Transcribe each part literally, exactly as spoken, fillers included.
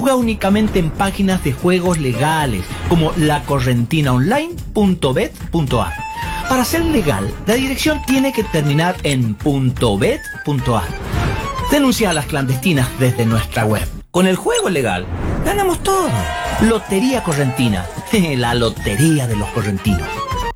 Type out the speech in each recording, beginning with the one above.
Juega únicamente en páginas de juegos legales, como la correntina online punto bet punto a r. Para ser legal, la dirección tiene que terminar en .bet punto a r. Denuncia a las clandestinas desde nuestra web. Con el juego legal, ganamos todo. Lotería Correntina, la lotería de los correntinos.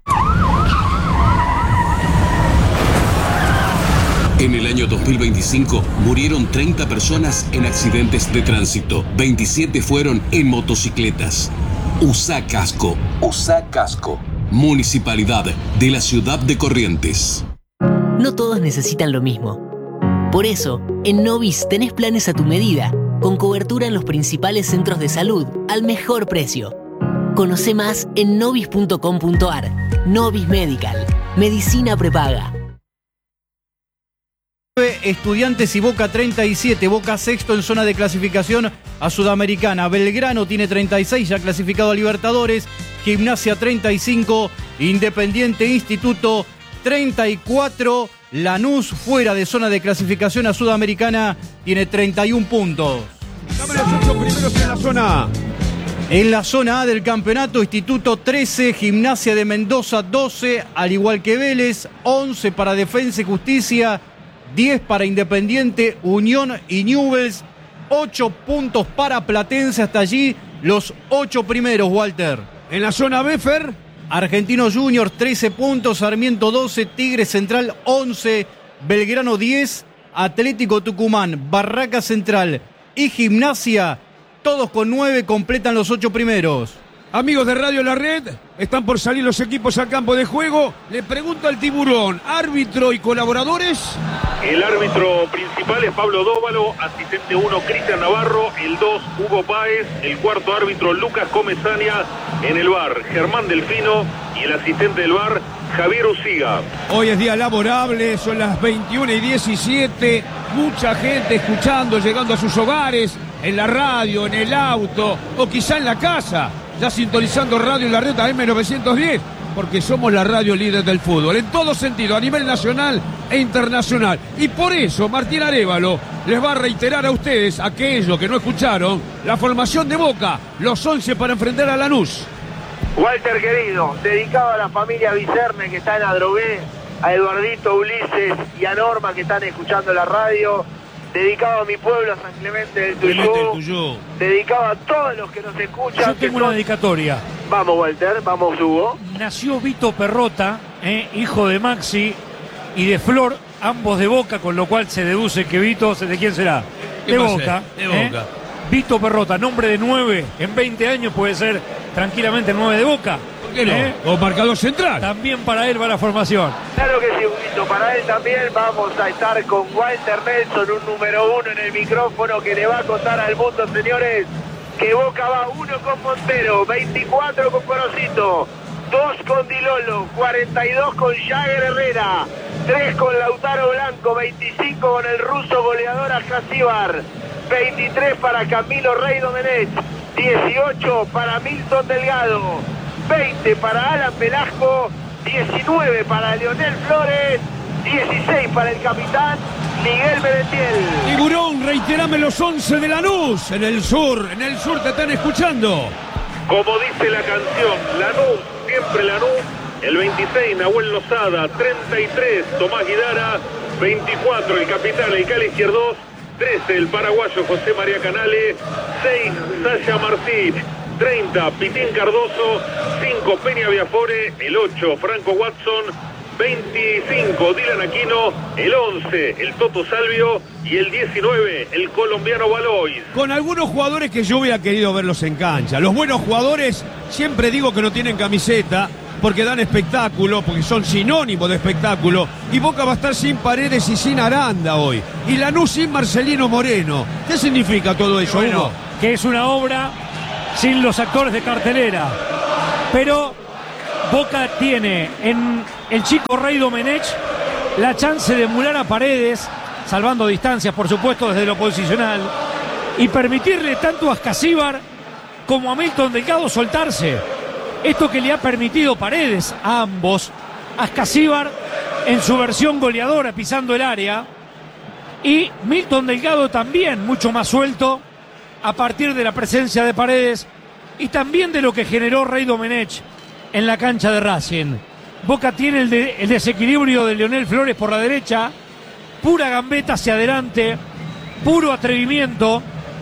En el año dos mil veinticinco murieron treinta personas en accidentes de tránsito. veintisiete fueron en motocicletas. Usa casco. Usa casco. Municipalidad de la ciudad de Corrientes. No todos necesitan lo mismo. Por eso, en Novis tenés planes a tu medida, con cobertura en los principales centros de salud al mejor precio. Conoce más en novis punto com punto a r. Novis Medical. Medicina prepaga. Estudiantes y Boca treinta y siete. Boca sexto en zona de clasificación a Sudamericana. Belgrano tiene treinta y seis, ya clasificado a Libertadores. Gimnasia treinta y cinco. Independiente Instituto treinta y cuatro. Lanús, fuera de zona de clasificación a Sudamericana, tiene treinta y uno puntos. Dame los ocho primeros en la zona A. En la zona A del campeonato, Instituto trece, Gimnasia de Mendoza doce, al igual que Vélez, once para Defensa y Justicia, diez para Independiente, Unión y Newell's, ocho puntos para Platense. Hasta allí los ocho primeros, Walter. En la zona B, Fer. Argentinos Juniors trece puntos, Sarmiento doce, Tigre Central once, Belgrano diez, Atlético Tucumán, Barraca Central y Gimnasia, todos con nueve, completan los ocho primeros. Amigos de Radio La Red, están por salir los equipos al campo de juego. Le pregunto al Tiburón, árbitro y colaboradores. El árbitro principal es Pablo Dóvalo, asistente uno Cristian Navarro, el dos Hugo Páez, el cuarto árbitro Lucas Comesaña, en el V A R Germán Delfino y el asistente del V A R Javier Uciga. Hoy es día laborable, son las veintiuna y diecisiete, mucha gente escuchando, llegando a sus hogares, en la radio, en el auto o quizá en la casa, ya sintonizando Radio La Red A M novecientos diez, porque somos la radio líder del fútbol, en todo sentido, a nivel nacional e internacional. Y por eso Martín Arévalo les va a reiterar a ustedes, aquellos que no escucharon, la formación de Boca, los once para enfrentar a Lanús. Walter querido, dedicado a la familia Vicerne que está en Adrogué, a Eduardito, Ulises y a Norma que están escuchando la radio, dedicado a mi pueblo, a San Clemente del Tuyú, dedicado a todos los que nos escuchan. Yo tengo una son... dedicatoria. Vamos, Walter, vamos, Hugo. Nació Vito Perrota, eh, hijo de Maxi y de Flor, ambos de Boca, con lo cual se deduce que Vito, ¿de quién será? De Boca. De eh. Boca. Vito Perrota, nombre de nueve, en veinte años puede ser tranquilamente nueve de Boca. ¿Por qué no? ¿Eh? O marcador central. También para él va la formación. Claro que sí, Huguito, para él también vamos a estar con Walter Nelson, un número uno en el micrófono que le va a contar al mundo, señores, que Boca va uno con Montero, veinticuatro con Corocito, dos con Dilolo, cuarenta y dos con Jagger Herrera, tres con Lautaro Blanco, veinticinco con el ruso goleador Ascasíbar, veintitrés para Camilo Rey Domenech, dieciocho para Milton Delgado, veinte para Alan Velasco, diecinueve para Leonel Flores, dieciséis para el capitán Miguel Merentiel. Tiburón, reiterame los once de Lanús, en el sur, en el sur te están escuchando. Como dice la canción, Lanús, siempre Lanús, el veintiséis Nahuel Lozada, treinta y tres Tomás Guidara, veinticuatro el capitán El Cali Izquierdos, trece el paraguayo José María Canales, seis Sasha Martín, treinta Pitín Cardoso, cinco Peña Viafore, el ocho Franco Watson, veinticinco Dylan Aquino, el once el Toto Salvio y el diecinueve el colombiano Valois. Con algunos jugadores que yo hubiera querido verlos en cancha. Los buenos jugadores, siempre digo que no tienen camiseta porque dan espectáculo, porque son sinónimos de espectáculo. Y Boca va a estar sin Paredes y sin Aranda hoy. Y Lanús sin Marcelino Moreno. ¿Qué significa todo eso, bueno, Hugo? Que es una obra sin los actores de cartelera. Pero Boca tiene en el chico Rey Domenech la chance de emular a Paredes, salvando distancias, por supuesto, desde lo posicional, y permitirle tanto a Ascasíbar como a Milton Delgado soltarse. Esto que le ha permitido Paredes a ambos, Ascasíbar en su versión goleadora pisando el área y Milton Delgado también mucho más suelto a partir de la presencia de Paredes y también de lo que generó Rey Domenech en la cancha de Racing. Boca tiene el, de, el desequilibrio de Leonel Flores por la derecha, pura gambeta hacia adelante, puro atrevimiento,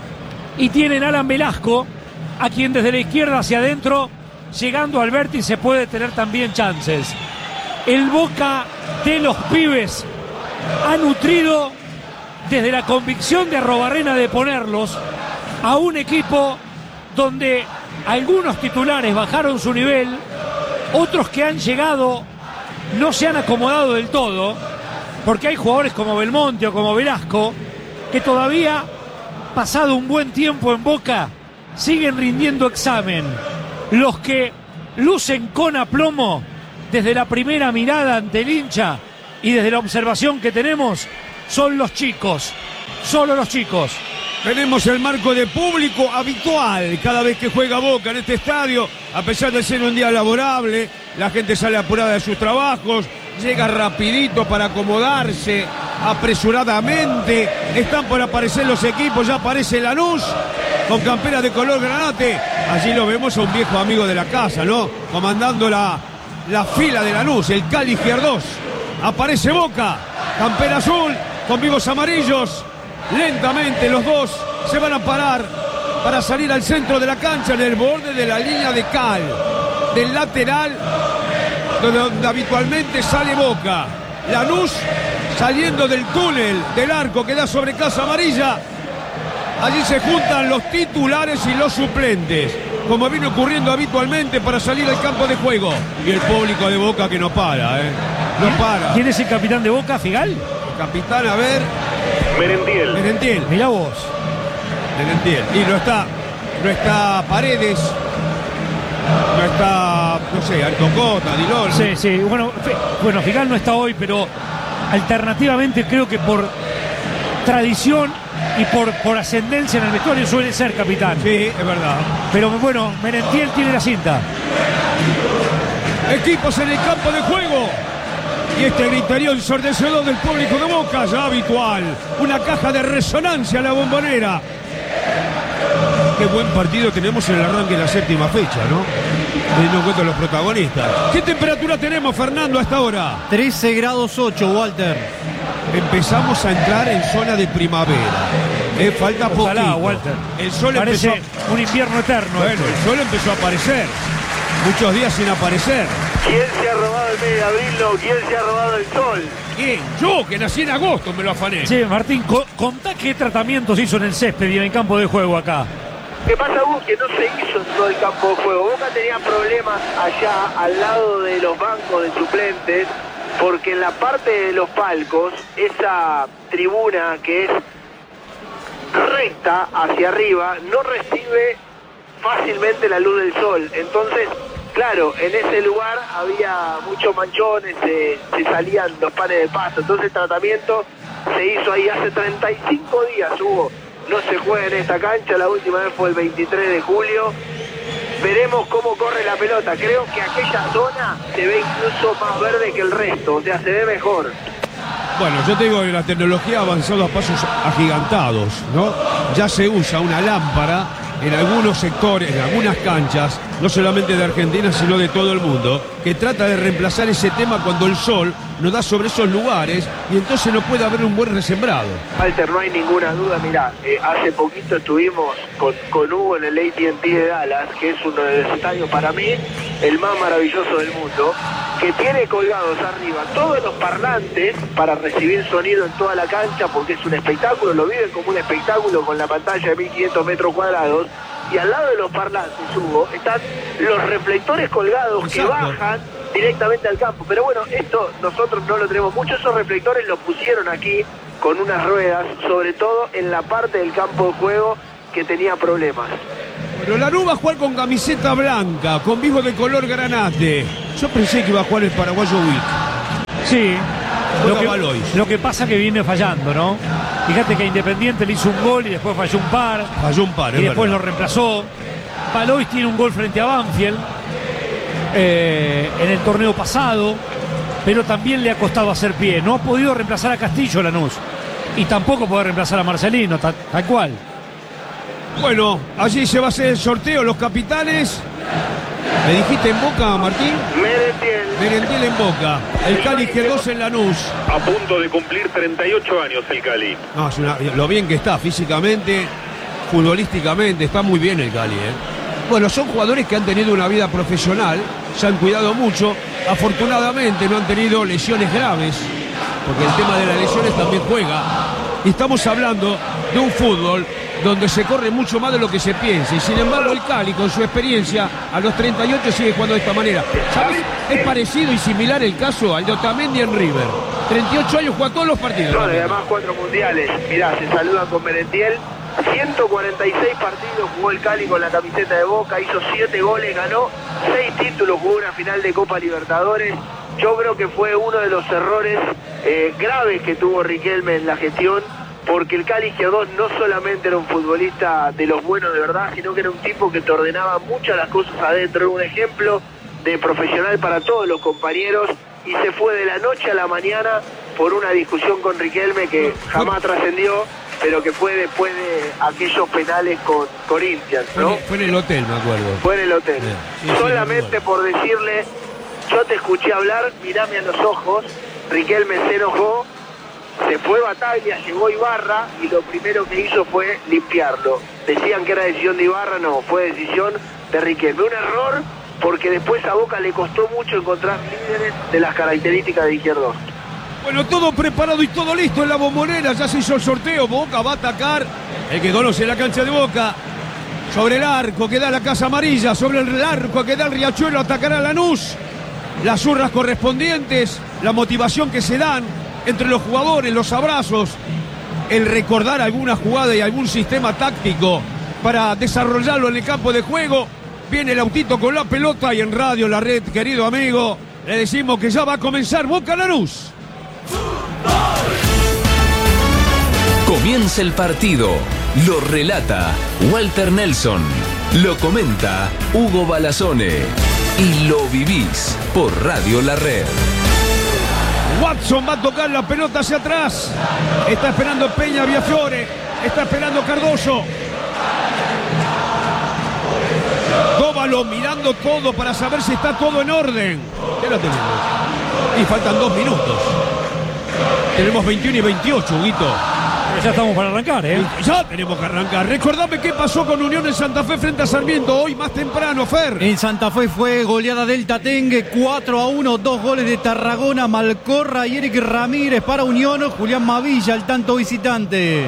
y tienen a Alan Velasco, a quien desde la izquierda hacia adentro, llegando al vértice, puede tener también chances. El Boca de los pibes ha nutrido desde la convicción de Arrobarrena de ponerlos a un equipo donde algunos titulares bajaron su nivel, otros que han llegado no se han acomodado del todo, porque hay jugadores como Belmonte o como Velasco que todavía, pasado un buen tiempo en Boca, siguen rindiendo examen. Los que lucen con aplomo desde la primera mirada ante el hincha y desde la observación que tenemos son los chicos, solo los chicos. Tenemos el marco de público habitual cada vez que juega Boca en este estadio, a pesar de ser un día laborable, la gente sale apurada de sus trabajos, llega rapidito para acomodarse, apresuradamente, están por aparecer los equipos, ya aparece Lanús con campera de color granate, allí lo vemos a un viejo amigo de la casa, ¿no? Comandando la, la fila de Lanús, el Cali Izquierdos, aparece Boca, campera azul, con vivos amarillos. Lentamente los dos se van a parar para salir al centro de la cancha, en el borde de la línea de cal, del lateral donde habitualmente sale Boca. Lanús saliendo del túnel del arco que da sobre Casa Amarilla. Allí se juntan los titulares y los suplentes, como viene ocurriendo habitualmente para salir al campo de juego. Y el público de Boca que no para, ¿eh? No para. ¿Quién es el capitán de Boca, Figal? El capitán, a ver... Merentiel. Merentiel. Mirá vos. Merentiel. Y no está, no está Paredes, no está, no sé, Altocota, Dilol. Sí, sí. Bueno, bueno, Figal no está hoy, pero alternativamente creo que por tradición y por, por ascendencia en el vestuario suele ser capitán. Sí, es verdad. Pero bueno, Merentiel tiene la cinta. Equipos en el campo de juego. Y este griterío ensordecedor del público de Boca, ya habitual. Una caja de resonancia a la Bombonera. Qué buen partido tenemos en el arranque de la séptima fecha, ¿no? Teniendo en cuenta los protagonistas. ¿Qué temperatura tenemos, Fernando, hasta ahora? trece grados ocho, Walter. Empezamos a entrar en zona de primavera. Eh, falta Ojalá, poquito. Walter. El sol Parece empezó... un invierno eterno. Bueno, esto. el sol empezó a aparecer. Muchos días sin aparecer. ¿Quién se ha robado el mes de abril? No, ¿quién se ha robado el sol? ¿Quién? Yo, que nací en agosto, me lo afané. Che, Martín, co contá qué tratamientos hizo en el césped y en el campo de juego acá. ¿Qué pasa, Gus? Que no se hizo en todo el campo de juego. Boca tenía problemas allá al lado de los bancos de suplentes, porque en la parte de los palcos, esa tribuna que es recta hacia arriba, no recibe fácilmente la luz del sol. Entonces, claro, en ese lugar había muchos manchones, se, se salían los panes de pasto. Entonces el tratamiento se hizo ahí hace treinta y cinco días, Hugo. No se juega en esta cancha, la última vez fue el veintitrés de julio. Veremos cómo corre la pelota. Creo que aquella zona se ve incluso más verde que el resto, o sea, se ve mejor. Bueno, yo te digo que la tecnología ha avanzado a pasos agigantados, ¿no? Ya se usa una lámpara en algunos sectores, en algunas canchas, no solamente de Argentina, sino de todo el mundo, que trata de reemplazar ese tema cuando el sol nos da sobre esos lugares y entonces no puede haber un buen resembrado. Walter, no hay ninguna duda, mirá, eh, hace poquito estuvimos con, con Hugo en el A T and T de Dallas, que es uno de los estadios para mí, el más maravilloso del mundo, que tiene colgados arriba todos los parlantes para recibir sonido en toda la cancha, porque es un espectáculo, lo viven como un espectáculo con la pantalla de mil quinientos metros cuadrados, y al lado de los parlantes, Hugo, están los reflectores colgados. Exacto. Que bajan directamente al campo. Pero bueno, esto nosotros no lo tenemos mucho. Esos reflectores los pusieron aquí con unas ruedas, sobre todo en la parte del campo de juego que tenía problemas. Bueno, Lanús va a jugar con camiseta blanca, con vivo de color granate. Yo pensé que iba a jugar el paraguayo Wick. Sí, lo que, lo que pasa que viene fallando, ¿no? Fíjate que Independiente le hizo un gol y después falló un par. Falló un par, Y después verdad. Lo reemplazó. Valois tiene un gol frente a Banfield eh, en el torneo pasado, pero también le ha costado hacer pie. No ha podido reemplazar a Castillo, Lanús. Y tampoco puede reemplazar a Marcelino, tal, tal cual. Bueno, allí se va a hacer el sorteo, los capitanes. ¿Me dijiste en Boca, Martín? Merentiel. Merentiel en Boca. El Cali Izquierdos en Lanús. A punto de cumplir treinta y ocho años el Cali. No, es una, lo bien que está físicamente, futbolísticamente, está muy bien el Cali, ¿eh? Bueno, son jugadores que han tenido una vida profesional, se han cuidado mucho. Afortunadamente no han tenido lesiones graves, porque el tema de las lesiones también juega. Y estamos hablando de un fútbol donde se corre mucho más de lo que se piensa. Y sin embargo el Cali, con su experiencia, a los treinta y ocho sigue jugando de esta manera. ¿Sabes? Es parecido y similar el caso al de Otamendi en River. treinta y ocho años, juega todos los partidos. No, además cuatro mundiales. Mirá, se saludan con Merentiel. ciento cuarenta y seis partidos jugó el Cali con la camiseta de Boca, hizo siete goles, ganó seis títulos, jugó una final de Copa Libertadores. Yo creo que fue uno de los errores eh, graves que tuvo Riquelme en la gestión, porque el Cali Izquierdos no solamente era un futbolista de los buenos de verdad, sino que era un tipo que te ordenaba muchas las cosas adentro, era un ejemplo de profesional para todos los compañeros, y se fue de la noche a la mañana por una discusión con Riquelme que jamás trascendió, pero que fue después de aquellos penales con Corinthians, ¿no? Fue en el hotel, me acuerdo. Fue en el hotel. Sí, sí, solamente sí, por decirle, yo te escuché hablar, mirame a los ojos, Riquelme se enojó, se fue Bataglia, llegó Ibarra y lo primero que hizo fue limpiarlo. Decían que era decisión de Ibarra, no, fue decisión de Riquelme. Un error, porque después a Boca le costó mucho encontrar líderes de las características de Izquierdos. Bueno, todo preparado y todo listo en la Bombonera, ya se hizo el sorteo. Boca va a atacar, el que conoce la cancha de Boca, sobre el arco que da la Casa Amarilla, sobre el arco que da el Riachuelo, atacará a Lanús. Las urras correspondientes, la motivación que se dan entre los jugadores, los abrazos, el recordar alguna jugada y algún sistema táctico para desarrollarlo en el campo de juego. Viene el autito con la pelota y en Radio La Red, querido amigo, le decimos que ya va a comenzar Boca Lanús. Comienza el partido, lo relata Walter Nelson, lo comenta Hugo Balazone y lo vivís por Radio La Red. Watson va a tocar la pelota hacia atrás, está esperando Peña Viafiore, está esperando Cardoso. Dóvalo mirando todo para saber si está todo en orden. Ya lo tenemos. Y faltan dos minutos. Tenemos veintiuno y veintiocho, Huguito. Ya estamos para arrancar, ¿eh? Ya tenemos que arrancar. Recordame qué pasó con Unión en Santa Fe frente a Sarmiento hoy más temprano, Fer. En Santa Fe fue goleada del Tatengue, cuatro a uno, dos goles de Tarragona, Malcorra y Eric Ramírez para Unión, Julián Mavilla, el tanto visitante.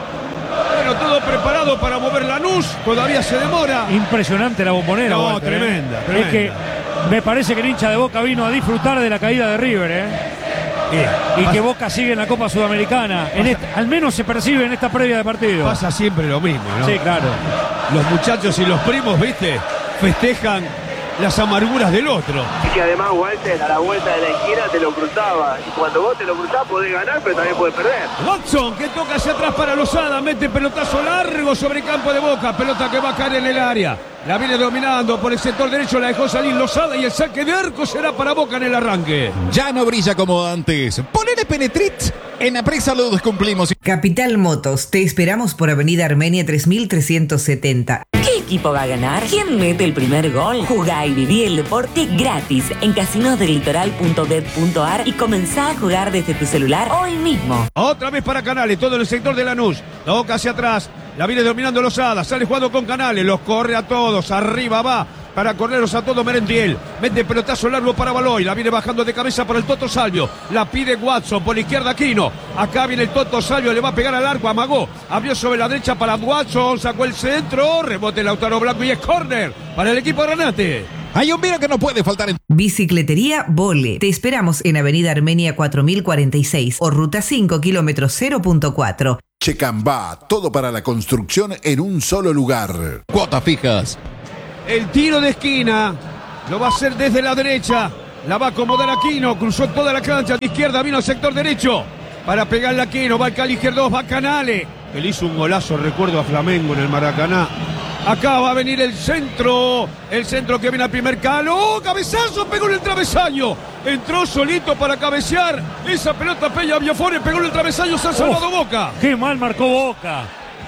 Bueno, todo preparado para mover Lanús, todavía se demora. Impresionante la Bombonera. No, Walter, tremenda, ¿eh? tremenda. Es que me parece que el hincha de Boca vino a disfrutar de la caída de River, ¿eh? Bien. Y Pasa, que Boca sigue en la Copa Sudamericana. En este, al menos se percibe en esta previa de partido. pasa siempre lo mismo, ¿no? Sí, claro. Los muchachos y los primos, ¿viste? Festejan las amarguras del otro. Y que además Walter a la vuelta de la esquina te lo cruzaba. Y cuando vos te lo cruzás podés ganar, pero también podés perder. Watson, que toca hacia atrás para Lozada, mete pelotazo largo sobre el campo de Boca, pelota que va a caer en el área. La viene dominando por el sector derecho, la dejó salir Lozada y el saque de arco será para Boca en el arranque. Ya no brilla como antes. Ponele Penetrit. En Apresalud cumplimos. Capital Motos, te esperamos por Avenida Armenia tres mil trescientos setenta. ¿Qué equipo va a ganar? ¿Quién mete el primer gol? Jugá y viví el deporte gratis en casinos del litoral punto bet punto ar y comenzá a jugar desde tu celular hoy mismo. Otra vez para Canales, todo en el sector de Lanús. La Boca hacia atrás, la viene dominando Lozada, sale jugando con Canales, los corre a todos, arriba va. Para correrlos a todo Merentiel. Mete pelotazo largo para Baloy. La viene bajando de cabeza para el Toto Salvio. La pide Watson por la izquierda Aquino. Acá viene el Toto Salvio. Le va a pegar al arco. Amagó. Abrió sobre la derecha para Watson. Sacó el centro. Rebote Lautaro Blanco y es córner para el equipo Granate. Hay un vino que no puede faltar en... Bicicletería Vole. Te esperamos en Avenida Armenia cuatro mil cuarenta y seis o Ruta cinco, kilómetro cero punto cuatro. Checambá. Todo para la construcción en un solo lugar. Cuotas fijas. El tiro de esquina lo va a hacer desde la derecha. La va a acomodar Aquino. Cruzó toda la cancha. De izquierda vino al sector derecho. Para pegarle a Aquino. Va el Cali Izquierdos. Va Canale. Que le hizo un golazo, recuerdo, a Flamengo en el Maracaná. Acá va a venir el centro. El centro que viene al primer calo. ¡Oh, cabezazo! Pegó en el travesaño. Entró solito para cabecear. Esa pelota Peña Viafore pegó en el travesaño. Se ha salvado oh, Boca. ¡Qué mal marcó Boca!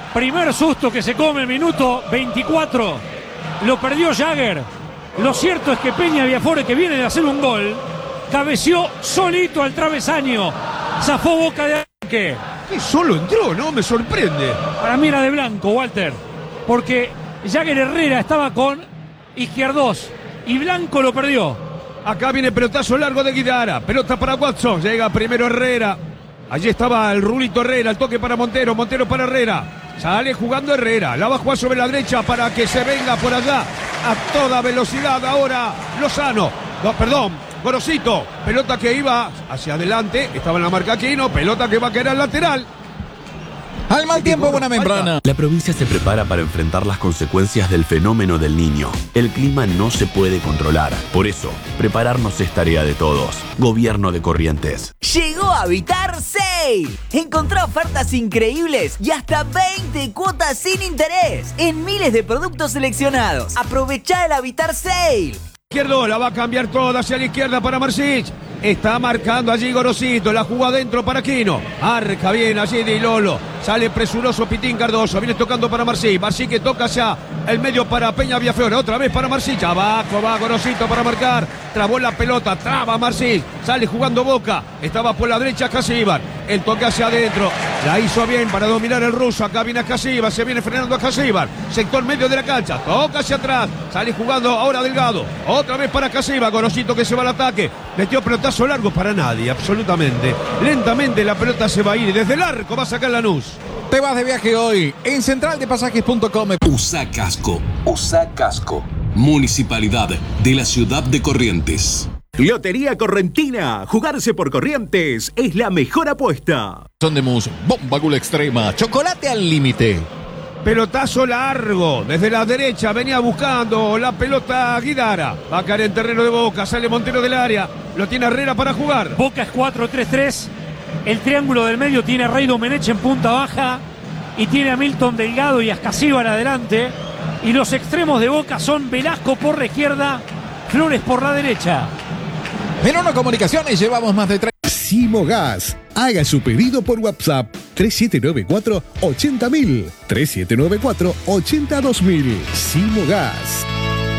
Primer susto que se come el minuto veinticuatro. Lo perdió Jagger. Lo cierto es que Peña Viafore, que viene de hacer un gol, cabeció solito al travesaño. Zafó Boca de arranque. Que solo entró, ¿no? Me sorprende. Para mí era de blanco, Walter. Porque Jagger Herrera estaba con Izquierdos y Blanco lo perdió. Acá viene pelotazo largo de Guidara. Pelota para Watson. Llega primero Herrera. Allí estaba el Rulito Herrera. El toque para Montero. Montero para Herrera. Sale jugando Herrera. La va a jugar sobre la derecha para que se venga por allá a toda velocidad. Ahora Lozano. No, perdón. Gorosito. Pelota que iba hacia adelante. Estaba en la marca Aquino. Pelota que va a caer al lateral. Al mal tiempo, buena membrana. La provincia se prepara para enfrentar las consecuencias del fenómeno del Niño. El clima no se puede controlar. Por eso, prepararnos es tarea de todos. Gobierno de Corrientes. Llegó Habitar Sale. Encontrá ofertas increíbles y hasta veinte cuotas sin interés en miles de productos seleccionados. Aprovechá el Habitar Sale. Izquierdo, la va a cambiar toda hacia la izquierda para Marcich. Está marcando allí Gorosito, la jugó adentro para Aquino. Arca bien allí Di Lolo. Sale presuroso Pitín Cardoso. Viene tocando para Marcich. Marcich que toca hacia el medio para Peña Viafore. Otra vez para Marcich. Abajo va Gorosito para marcar. Trabó la pelota. Traba Marcich. Sale jugando Boca. Estaba por la derecha Casíbar. El toque hacia adentro. La hizo bien para dominar el ruso. Acá viene Casíbar. Se viene frenando a Casíbar. Sector medio de la cancha. Toca hacia atrás. Sale jugando ahora Delgado. Otra vez para Casíbar. Gorosito que se va al ataque. Metió pelotazo largo para nadie. Absolutamente. Lentamente la pelota se va a ir. Desde el arco va a sacar Lanús. Te vas de viaje hoy en central de pasajes punto com. Usa casco. Usa casco. Municipalidad de la ciudad de Corrientes. Lotería Correntina. Jugarse por Corrientes es la mejor apuesta. Son de mus, bomba gula extrema, chocolate al límite. Pelotazo largo, desde la derecha venía buscando la pelota Guidara. Va a caer en terreno de Boca, sale Montero del área, lo tiene Herrera para jugar. Boca es cuatro tres tres, el triángulo del medio tiene a Rey Domenech en punta baja y tiene a Milton Delgado y a Escasíbar adelante. Y los extremos de Boca son Velasco por la izquierda, Flores por la derecha. En Ono Comunicaciones llevamos más de tres. Simogas. Haga su pedido por WhatsApp tres siete nueve cuatro ochenta mil, tres siete nueve cuatro ochenta dos mil. Simogas.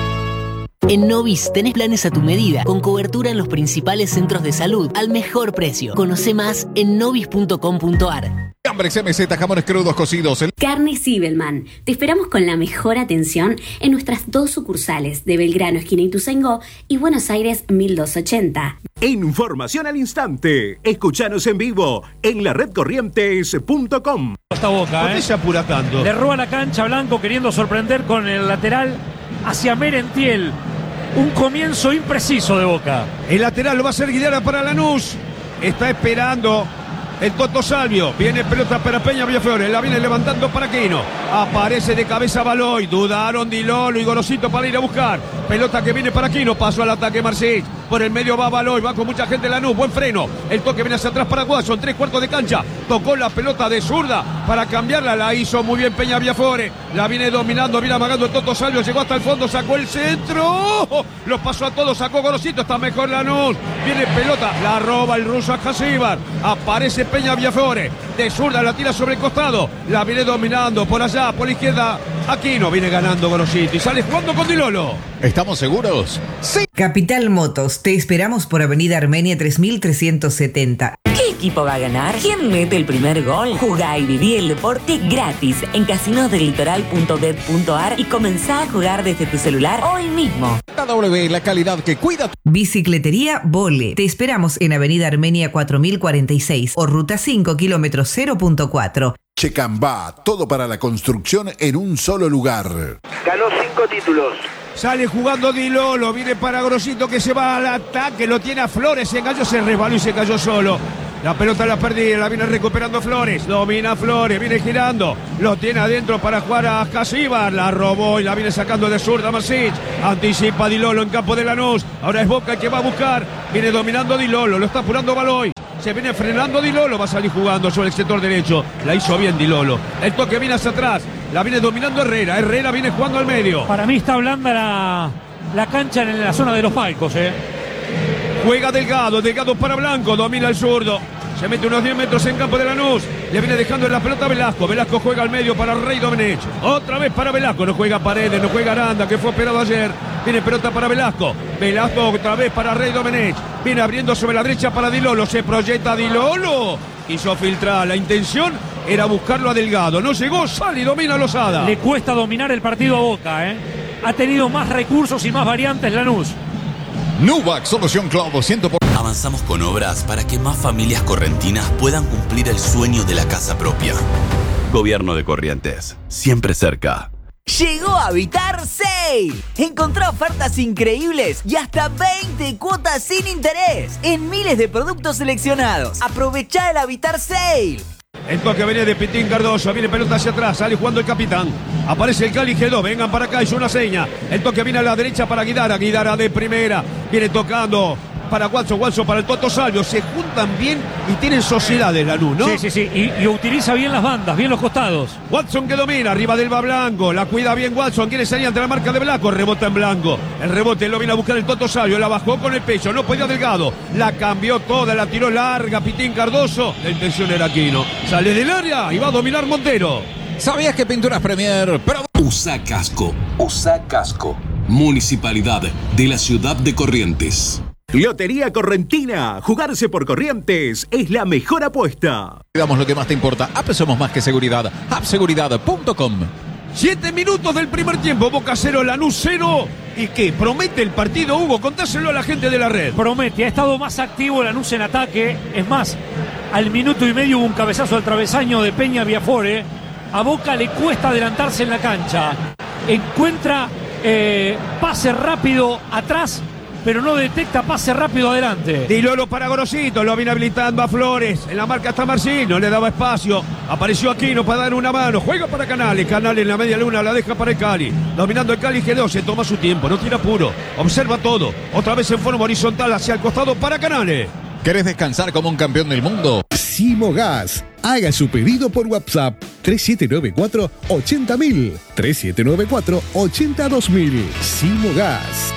En Novis tenés planes a tu medida, con cobertura en los principales centros de salud, al mejor precio. Conoce más en novis punto com punto ar. Hambre C M Z, jamones crudos cocidos. El... Carne Sibelman. Te esperamos con la mejor atención en nuestras dos sucursales de Belgrano, esquina Ituzaingó, y Buenos Aires mil doscientos ochenta. Información al instante. Escuchanos en vivo en la red corrientes punto com. Esta Boca, ¿Por qué ¿eh? se apura tanto? Le roba la cancha Blanco queriendo sorprender con el lateral hacia Merentiel. Un comienzo impreciso de Boca. El lateral lo va a hacer Guidara para Lanús. Está esperando el Toto Salvio. Viene pelota para Peña Viafore. La viene levantando para Aquino. Aparece de cabeza Baloy. Dudaron Di Lolo y Gorosito para ir a buscar. Pelota que viene para Aquino. Paso al ataque Marcich. Por el medio va Baloy. Va con mucha gente Lanús. Buen freno. El toque viene hacia atrás para Watson. Tres cuartos de cancha. Tocó la pelota de zurda para cambiarla. La hizo muy bien Peña Viafore. La viene dominando. Viene amagando el Toto Salvio. Llegó hasta el fondo. Sacó el centro. Los pasó a todos. Sacó Gorosito. Está mejor Lanús. Viene pelota. La roba el ruso a Casíbar. Aparece Peña Viafore. De zurda la tira sobre el costado. La viene dominando por allá. Por la izquierda. Aquino viene ganando Gorosito. Y sale jugando con Di Lolo. ¿Estamos seguros? Sí. Capital Motos. Te esperamos por Avenida Armenia tres mil trescientos setenta. ¿Qué equipo va a ganar? ¿Quién mete el primer gol? Jugá y viví el deporte gratis en casinos del litoral punto bet punto ar y comenzá a jugar desde tu celular hoy mismo. La W, la calidad que cuida. Bicicletería Vole. Te esperamos en Avenida Armenia cuatro mil cuarenta y seis o Ruta cinco, kilómetro cero punto cuatro. Checambá, todo para la construcción en un solo lugar. Ganó cinco títulos. Sale jugando Di Lolo, viene para Gorosito que se va al ataque, lo tiene a Flores, se enganchó, se resbaló y se cayó solo. La pelota la perdí, la viene recuperando Flores, domina Flores, viene girando, lo tiene adentro para jugar a Casíbar, la robó y la viene sacando de zurda Marcich, anticipa Di Lolo en campo de Lanús, ahora es Boca el que va a buscar, viene dominando Di Lolo, lo está apurando Baloy. Se viene frenando Di Lolo, va a salir jugando sobre el sector derecho. La hizo bien Di Lolo. El toque viene hacia atrás. La viene dominando Herrera. Herrera viene jugando al medio. Para mí está blanda la, la cancha en la zona de los palcos, ¿eh? Juega Delgado. Delgado para Blanco. Domina el zurdo. Se mete unos diez metros en campo de Lanús. Le viene dejando la pelota a Velasco. Velasco juega al medio para Rey Domenech. Otra vez para Velasco. No juega Paredes, no juega Aranda, que fue operado ayer. Viene pelota para Velasco. Velasco otra vez para Rey Domenech. Viene abriendo sobre la derecha para Di Lolo. Se proyecta Di Lolo. Quiso filtrar. La intención era buscarlo a Delgado. No llegó, sale y domina Lozada. Le cuesta dominar el partido a Boca, ¿eh? Ha tenido más recursos y más variantes Lanús. Nubac, solución clavo, ciento por... Avanzamos con obras para que más familias correntinas puedan cumplir el sueño de la casa propia. Gobierno de Corrientes, siempre cerca. Llegó a Habitar Sale. Encontrá ofertas increíbles y hasta veinte cuotas sin interés en miles de productos seleccionados. Aprovechá el Habitar Sale. El toque viene de Pitín Cardoso, viene pelota hacia atrás, sale jugando el capitán. Aparece el Cali G dos, vengan para acá, hizo una seña. El toque viene a la derecha para Guidara, Guidara de primera. Viene tocando para Watson, Watson para el Toto Salvio. Se juntan bien y tienen sociedad de Lanús, ¿no? Sí, sí, sí, y, y utiliza bien las bandas, bien los costados. Watson que domina, arriba del va Blanco, la cuida bien Watson, quiere salir ante la marca de Blanco, rebota en Blanco. El rebote lo viene a buscar el Toto Salvio, la bajó con el pecho, no podía Delgado. La cambió toda, la tiró larga, Pitín Cardoso. La intención era Aquino. Sale del área y va a dominar Montero. ¿Sabías que Pinturas Premier? Pero... Usa casco, usa casco. Municipalidad de la ciudad de Corrientes. Lotería Correntina. Jugarse por Corrientes es la mejor apuesta. Damos lo que más te importa. App Somos Más que Seguridad. app seguridad punto com. Siete minutos del primer tiempo. Boca cero, Lanús cero. ¿Y qué? ¿Promete el partido, Hugo? Contáselo a la gente de la red. Promete. Ha estado más activo Lanús en ataque. Es más, al minuto y medio hubo un cabezazo al travesaño de Peña Viafore. A Boca le cuesta adelantarse en la cancha. Encuentra eh, pase rápido atrás, pero no detecta pase rápido adelante. Di Lolo para Gorosito, lo viene habilitando a Flores. En la marca está Marcín, no le daba espacio. Apareció Aquino para dar una mano. Juega para Canales, Canales en la media luna, la deja para el Cali. Dominando el Cali G dos, se toma su tiempo, no tiene apuro. Observa todo. Otra vez en forma horizontal hacia el costado para Canales. ¿Querés descansar como un campeón del mundo? Simogas. Haga su pedido por WhatsApp tres siete nueve cuatro ochenta mil. tres siete nueve cuatro ochenta dos mil. Simogas.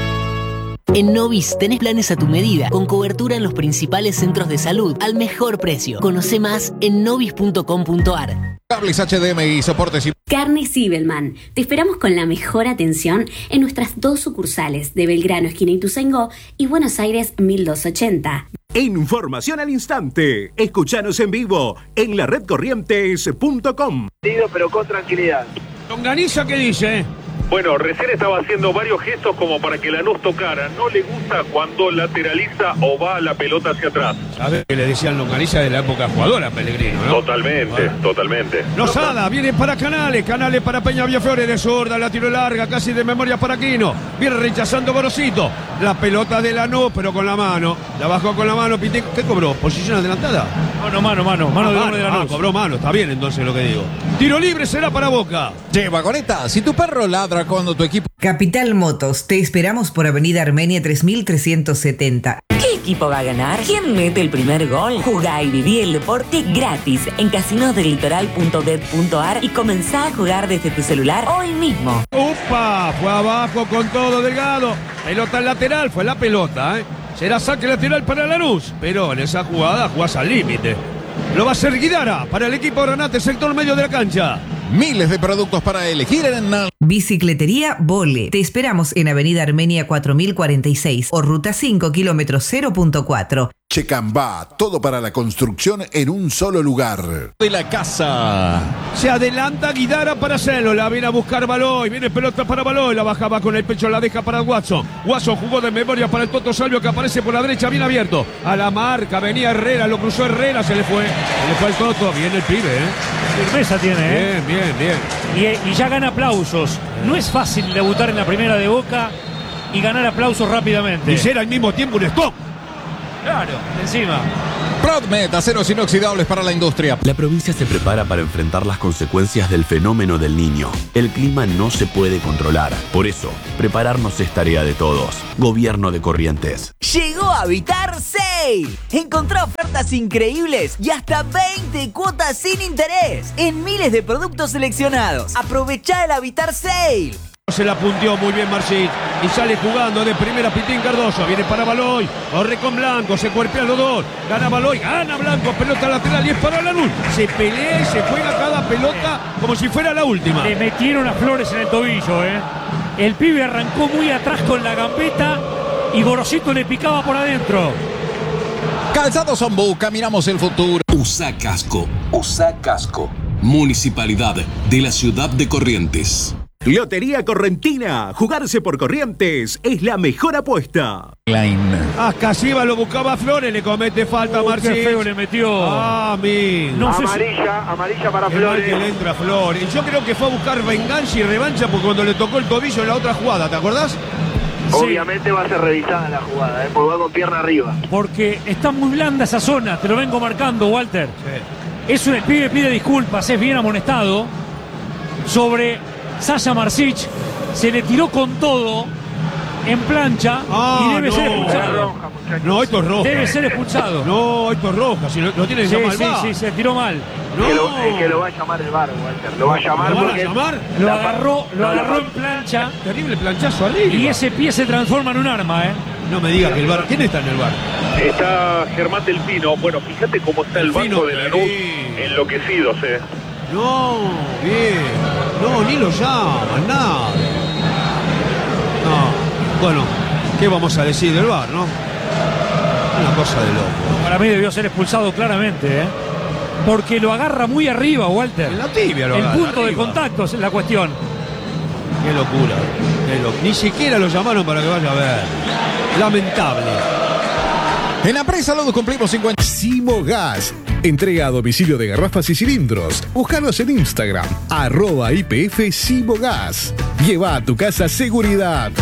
En Novis tenés planes a tu medida, con cobertura en los principales centros de salud, al mejor precio. Conoce más en novis punto com punto ar. Cables H D M I, soportes y... Carnes Zibelman. Te esperamos con la mejor atención en nuestras dos sucursales de Belgrano, esquina Ituzaingó, y Buenos Aires mil doscientos ochenta. Información al instante. Escuchanos en vivo en la red corrientes punto com. Pero con tranquilidad. Longaniza, ¿qué dice? Bueno, recién estaba haciendo varios gestos como para que Lanús tocara. No le gusta cuando lateraliza o va la pelota hacia atrás. ¿Sabes que le decían Longaniza de la época jugadora, Pellegrino, no? Totalmente, bueno. totalmente. Lozada, viene para Canales, Canales para Peña Viafore de zurda, la tiró larga, casi de memoria para Aquino. Viene rechazando Gorosito. La pelota de Lanús, pero con la mano. La bajó con la mano, Pitín. ¿Qué cobró? ¿Posición adelantada? Mano, mano, mano. Mano ah, de mano, de Lanús. Ah, cobró mano, está bien entonces lo que digo. Tiro libre será para Boca. Lleva Goneta, si tu perro ladra cuando tu equipo... Capital Motos, te esperamos por Avenida Armenia tres mil trescientos setenta. ¿Qué equipo va a ganar? ¿Quién mete el primer gol? Jugá y viví el deporte gratis en casinos del litoral punto bet punto ar y comenzá a jugar desde tu celular hoy mismo. ¡Upa! Fue abajo con todo Delgado. Pelota lateral, fue la pelota, ¿eh? Será saque lateral para Lanús, pero en esa jugada jugás al límite. Lo va a hacer Guidara para el equipo Granate, sector medio de la cancha. Miles de productos para elegir en... Bicicletería Vole. Te esperamos en Avenida Armenia cuatro mil cuarenta y seis o Ruta cinco, kilómetro cero punto cuatro. Checambá, todo para la construcción en un solo lugar. De la casa. Se adelanta Guidara para hacerlo, la viene a buscar Baloy, viene pelota para Baloy, la bajaba con el pecho, la deja para Watson. Watson jugó de memoria para el Toto Salvio que aparece por la derecha, bien abierto. A la marca, venía Herrera, lo cruzó Herrera, se le fue. Se le fue el Toto, bien el pibe, ¿eh? Firmeza tiene, ¿eh? Bien, bien, bien. Y, y ya gana aplausos. No es fácil debutar en la primera de Boca y ganar aplausos rápidamente. Y ser al mismo tiempo un stop. Claro, encima. Prodmet, aceros inoxidables para la industria. La provincia se prepara para enfrentar las consecuencias del fenómeno del Niño. El clima no se puede controlar. Por eso, prepararnos es tarea de todos. Gobierno de Corrientes. Llegó a Habitar Sale. Encontrá ofertas increíbles y hasta veinte cuotas sin interés en miles de productos seleccionados. Aprovechá el Habitar Sale. Se la punteó muy bien Marcich y sale jugando de primera Pitín Cardoso. Viene para Baloy, corre con Blanco, se cuerpea los dos. Gana Baloy, gana Blanco, pelota lateral y es para Lanús. Se pelea y se juega cada pelota como si fuera la última. Le metieron a Flores en el tobillo, ¿eh? El pibe arrancó muy atrás con la gambeta y Gorosito le picaba por adentro. Calzados Ombú, caminamos el futuro. Usa casco, usa casco. Municipalidad de la ciudad de Corrientes. Lotería Correntina. Jugarse por Corrientes es la mejor apuesta. Line. Ah, Casiva lo buscaba a Flores, le comete falta a Oh, Marcich. qué feo le metió. Ah, mi. No sé si- Amarilla, amarilla para Qué mal Flores. que le entra a Flores. Yo creo que fue a buscar venganza y revancha porque cuando le tocó el tobillo en la otra jugada, ¿te acordás? Obviamente va a ser revisada la jugada, ¿eh? Porque va con pierna arriba. Porque está muy blanda esa zona, te lo vengo marcando, Walter. Eso el pibe pide disculpas, es bien amonestado. Sobre Sasha Marcich, se le tiró con todo en plancha Ah, y debe no. ser expulsado. No, esto es roja. Debe ser expulsado. No, esto es roja. Si lo, lo tiene que Sí, llamar sí, el V A R. sí, se tiró mal. No. Que lo, es que lo va a llamar el V A R, Walter. Lo va a llamar ¿Lo van a porque... llamar? Lo La- agarró, lo no, la- agarró en plancha Terrible planchazo arriba. y ese pie se transforma en un arma, ¿eh? No me digas que el V A R. ¿Quién está en el V A R? Está Germán del Pino. Bueno, fíjate cómo está el Delfino, banco de Lanús. sí. Enloquecidos, eh. No, bien. No, ni lo llaman, nada. No. Bueno, ¿qué vamos a decir del V A R, no? Una cosa de loco. Para mí debió ser expulsado claramente, ¿eh? Porque lo agarra muy arriba, Walter. En la tibia lo El agarra, punto de arriba. contacto es la cuestión. Qué locura. Qué lo- Ni siquiera lo llamaron para que vaya a ver. Lamentable. En la presa Salud cumplimos cincuenta. Simo Gas. Entrega a domicilio de garrafas y cilindros. Búscanos en Instagram, arroba I P F Simo Gas. Lleva a tu casa seguridad.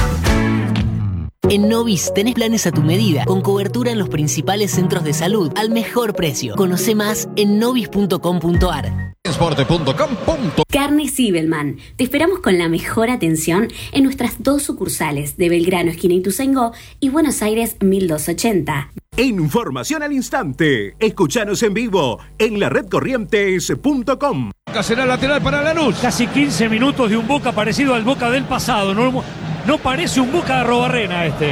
En Novis tenés planes a tu medida, con cobertura en los principales centros de salud, al mejor precio. Conoce más en novis punto com punto ar. Transporte punto com. Carne Sibelman. Te esperamos con la mejor atención en nuestras dos sucursales de Belgrano, esquina Ituzaingó, y Buenos Aires mil doscientos ochenta. Información al instante. Escuchanos en vivo en la red corrientes punto com. Será lateral para Lanús. Casi quince minutos de un Boca parecido al Boca del pasado. No, no parece un Boca de Robarrena este.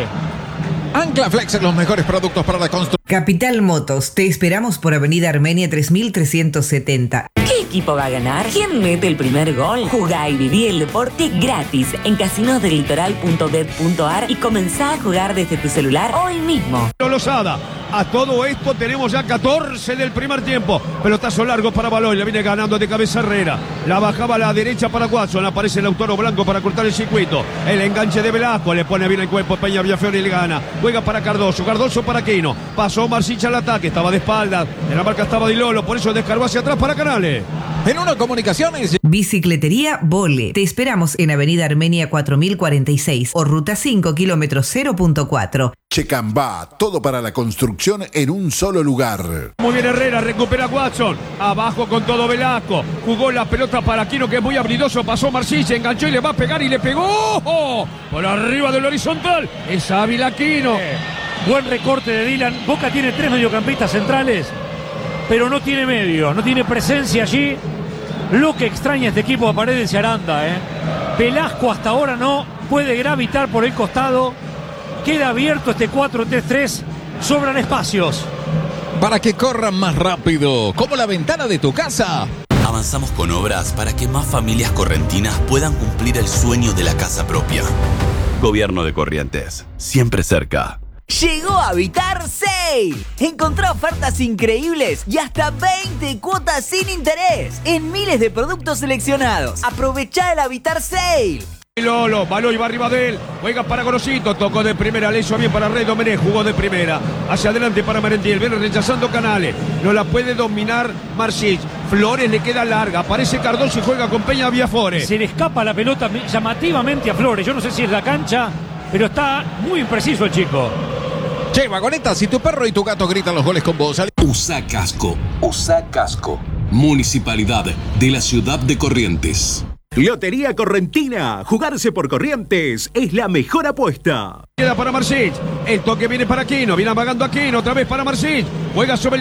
Ancla Flex, los mejores productos para la construcción. Capital Motos, te esperamos por Avenida Armenia tres mil trescientos setenta. ¿Qué equipo va a ganar? ¿Quién mete el primer gol? Jugá y viví el deporte gratis en casinos del litoral punto bet punto ar y comenzá a jugar desde tu celular hoy mismo. Lozada. A todo esto tenemos ya catorce del primer tiempo. Pelotazo largo para Baloy. La viene ganando de cabeza Herrera. La bajaba a la derecha para Watson. Aparece el Lautaro Blanco para cortar el circuito. El enganche de Velasco. Le pone bien el cuerpo Peña Villafiore y le gana. Juega para Cardoso. Cardoso para Quino. Pasó Marcich al ataque. Estaba de espaldas. En la marca estaba Di Lolo. Por eso descargó hacia atrás para Canales. En una comunicaciones. Bicicletería Vole. Te esperamos en Avenida Armenia cuatro mil cuarenta y seis o Ruta cinco, kilómetro cero punto cuatro. Checambá, todo para la construcción en un solo lugar. Muy bien Herrera, recupera Watson. Abajo con todo Velasco. Jugó la pelota para Quino, que es muy habilidoso. Pasó Marcich, enganchó y le va a pegar y le pegó. ¡Oh! Por arriba del horizontal. Es hábil Quino. Eh, buen recorte de Dylan. Boca tiene tres mediocampistas centrales, pero no tiene medio, no tiene presencia allí. Lo que extraña este equipo a Paredes y Aranda, ¿eh? Velasco hasta ahora no puede gravitar por el costado. Queda abierto este cuatro tres tres. Sobran espacios. Para que corran más rápido, como la ventana de tu casa. Avanzamos con obras para que más familias correntinas puedan cumplir el sueño de la casa propia. Gobierno de Corrientes, siempre cerca. Llegó Habitar Sale. Encontrá ofertas increíbles y hasta veinte cuotas sin interés en miles de productos seleccionados. Aprovechá el Habitar Sale. Lolo, Baloy va arriba de él, juega para Gorosito, tocó de primera, le hizo bien para Rey Domenech, jugó de primera, hacia adelante para Merentiel, viene rechazando Canales, no la puede dominar Marcich, Flores le queda larga, aparece Cardoso y juega con Peña Villafiore. Se le escapa la pelota llamativamente a Flores, yo no sé si es la cancha, pero está muy impreciso el chico. Che, vagoneta, si tu perro y tu gato gritan los goles con vos, Usa casco, usa casco. Municipalidad de la ciudad de Corrientes. Lotería Correntina. Jugarse por Corrientes es la mejor apuesta. Queda para Marcich, el toque viene para Quino, viene amagando a Quino, otra vez para Marcich, juega sobre el